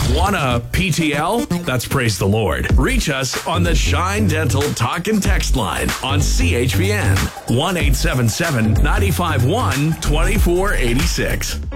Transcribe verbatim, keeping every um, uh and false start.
Wanna P T L? That's praise the Lord. Reach us on the Shine Dental Talk and Text line on C H P N one eight seven seven, nine five one, two four eight six.